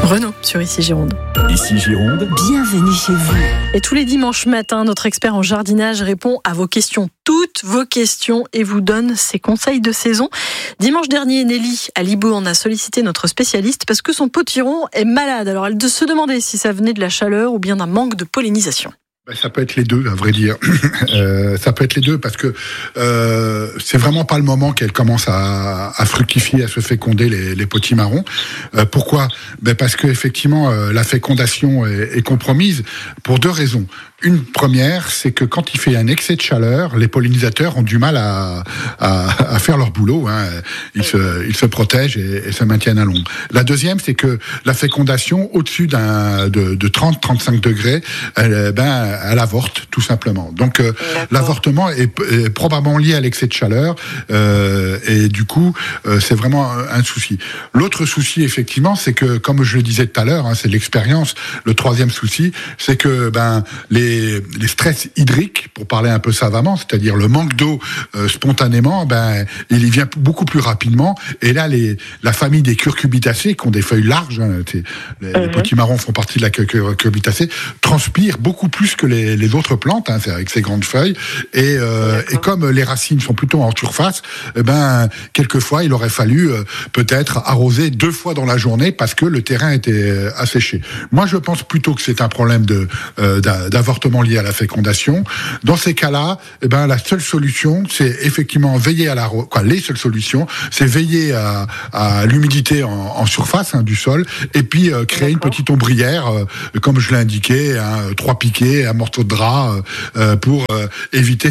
Renaud sur Ici Gironde. Ici Gironde, bienvenue chez vous. Et tous les dimanches matins, notre expert en jardinage répond à vos questions, toutes vos questions, et vous donne ses conseils de saison. Dimanche dernier, Nelly à Libourne a sollicité notre spécialiste parce que son potiron est malade. Alors elle se demandait si ça venait de la chaleur ou bien d'un manque de pollinisation. Ça peut être les deux, à vrai dire. Ça peut être les deux parce que c'est vraiment pas le moment qu'elle commence à fructifier, à se féconder les potimarrons. Pourquoi ? Parce que effectivement, la fécondation est compromise pour deux raisons. Une première, c'est que quand il fait un excès de chaleur, les pollinisateurs ont du mal à faire leur boulot. Ils se protègent et se maintiennent à l'ombre. La deuxième, c'est que la fécondation au-dessus de 30-35 degrés, elle avorte tout simplement. Donc l'avortement est probablement lié à l'excès de chaleur et du coup c'est vraiment un souci. L'autre souci effectivement, c'est que comme je le disais tout à l'heure, c'est l'expérience. Le troisième souci, c'est que les stress hydriques, pour parler un peu savamment, c'est-à-dire le manque d'eau spontanément, il y vient beaucoup plus rapidement. Et là, la famille des curcubitacées, qui ont des feuilles larges, les potimarrons font partie de la curcubitacée, transpirent beaucoup plus que les autres plantes, c'est avec ces grandes feuilles. Et comme les racines sont plutôt en surface, quelquefois, il aurait fallu peut-être arroser 2 fois dans la journée parce que le terrain était asséché. Moi, je pense plutôt que c'est un problème d'avortement lié à la fécondation. Dans ces cas-là, la seule solution, c'est effectivement veiller les seules solutions, c'est veiller à l'humidité en surface du sol, et puis créer une petite ombrière, comme je l'ai indiqué, 3 piquets, un morceau de drap, pour éviter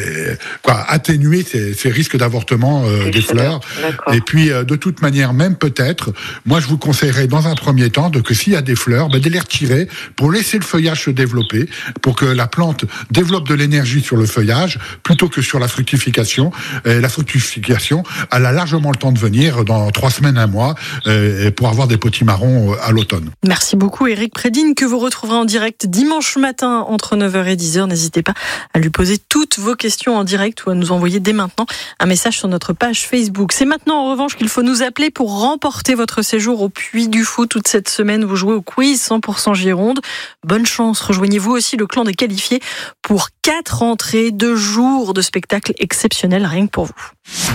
atténuer ces risques d'avortement des fleurs. Et puis, de toute manière, même peut-être, moi je vous conseillerais dans un premier temps que s'il y a des fleurs, de les retirer pour laisser le feuillage se développer, pour que la plante développe de l'énergie sur le feuillage plutôt que sur la fructification. Et la fructification, elle a largement le temps de venir dans 3 semaines, 1 mois, pour avoir des potimarrons à l'automne. Merci beaucoup Éric Prédine, que vous retrouverez en direct dimanche matin entre 9h et 10h. N'hésitez pas à lui poser toutes vos questions en direct ou à nous envoyer dès maintenant un message sur notre page Facebook. C'est maintenant en revanche qu'il faut nous appeler pour remporter votre séjour au Puy du Fou. Toute cette semaine, vous jouez au quiz 100% Gironde. Bonne chance, rejoignez-vous aussi le clan des qualifiés pour 4 entrées, 2 jours de spectacle exceptionnel rien que pour vous.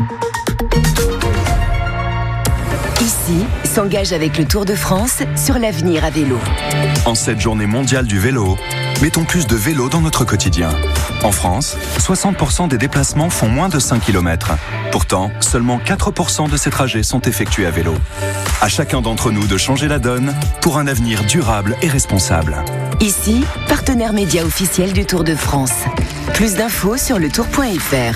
Ici s'engage avec le Tour de France sur l'avenir à vélo. En cette journée mondiale du vélo, mettons plus de vélo dans notre quotidien. En France, 60% des déplacements font moins de 5 km. Pourtant, seulement 4% de ces trajets sont effectués à vélo. À chacun d'entre nous de changer la donne pour un avenir durable et responsable. Ici, partenaire média officiel du Tour de France. Plus d'infos sur letour.fr.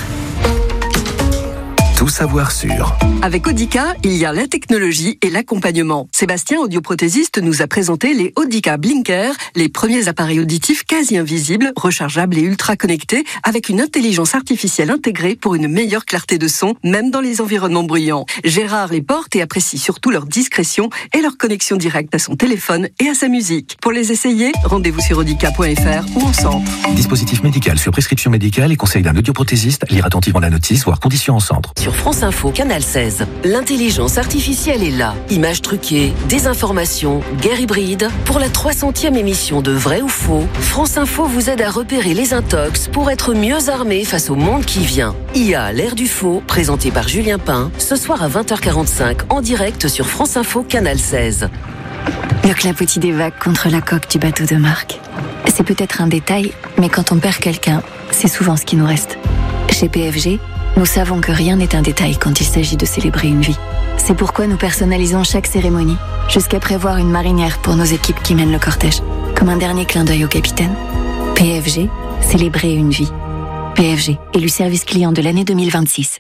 Tout savoir sur. Avec Audica, il y a la technologie et l'accompagnement. Sébastien, audioprothésiste, nous a présenté les Audica Blinker, les premiers appareils auditifs quasi invisibles, rechargeables et ultra connectés, avec une intelligence artificielle intégrée pour une meilleure clarté de son, même dans les environnements bruyants. Gérard les porte et apprécie surtout leur discrétion et leur connexion directe à son téléphone et à sa musique. Pour les essayer, rendez-vous sur audica.fr ou en centre. Dispositif médical sur prescription médicale et conseil d'un audioprothésiste. Lire attentivement la notice, voire conditions en centre. Sur France Info, Canal 16, l'intelligence artificielle est là. Images truquées, désinformation, guerre hybride. Pour la 300e émission de Vrai ou Faux, France Info vous aide à repérer les intox pour être mieux armé face au monde qui vient. IA, l'ère du faux, présenté par Julien Pain, ce soir à 20h45 en direct sur France Info, Canal 16. Le clapotis des vagues contre la coque du bateau de Marc. C'est peut-être un détail, mais quand on perd quelqu'un, c'est souvent ce qui nous reste. Chez PFG, nous savons que rien n'est un détail quand il s'agit de célébrer une vie. C'est pourquoi nous personnalisons chaque cérémonie, jusqu'à prévoir une marinière pour nos équipes qui mènent le cortège, comme un dernier clin d'œil au capitaine. PFG, célébrer une vie. PFG, élu service client de l'année 2026.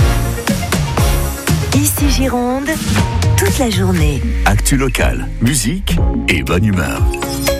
Ici Gironde, toute la journée. Actu local, musique et bonne humeur.